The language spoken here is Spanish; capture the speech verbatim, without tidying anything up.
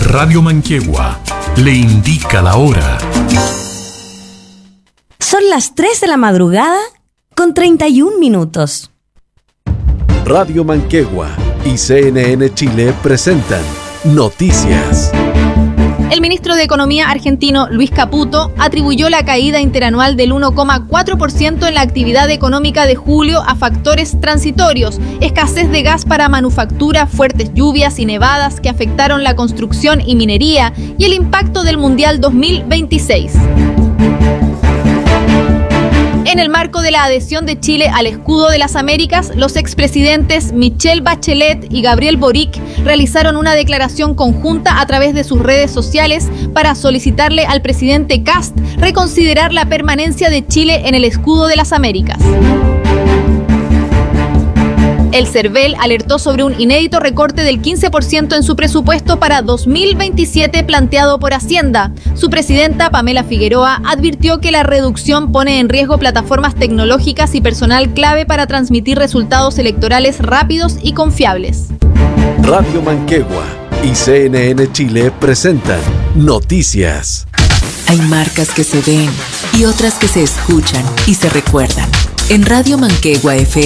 Radio Manquehue le indica la hora. Son las tres de la madrugada con treinta y un minutos. Radio Manquehue y C N N Chile presentan Noticias. El ministro de Economía argentino Luis Caputo atribuyó la caída interanual del uno coma cuatro por ciento en la actividad económica de julio a factores transitorios, escasez de gas para manufactura, fuertes lluvias y nevadas que afectaron la construcción y minería y el impacto del Mundial dos mil veintiséis. En el marco de la adhesión de Chile al Escudo de las Américas, los expresidentes Michelle Bachelet y Gabriel Boric realizaron una declaración conjunta a través de sus redes sociales para solicitarle al presidente Kast reconsiderar la permanencia de Chile en el Escudo de las Américas. El CERVEL alertó sobre un inédito recorte del quince por ciento en su presupuesto para dos mil veintisiete planteado por Hacienda. Su presidenta, Pamela Figueroa, advirtió que la reducción pone en riesgo plataformas tecnológicas y personal clave para transmitir resultados electorales rápidos y confiables. Radio Manquehue y C N N Chile presentan Noticias. Hay marcas que se ven y otras que se escuchan y se recuerdan. En Radio Manquehue F